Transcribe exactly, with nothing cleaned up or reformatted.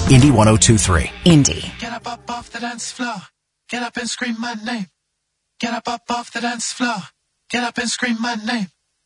Indy one oh two point three. Indy. Get up, up off the dance floor. Get up and scream my name. Get up, up off the dance floor. Get up and scream my name.